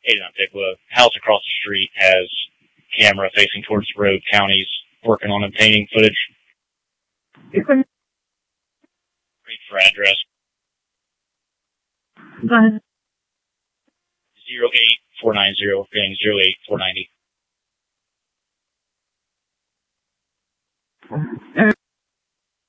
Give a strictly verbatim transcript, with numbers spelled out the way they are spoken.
Hey, not Pickwa. House across the street has camera facing towards the road. County's working on obtaining footage. Wait for address. Go ahead. Zero eight four nine zero, getting zero eight four ninety.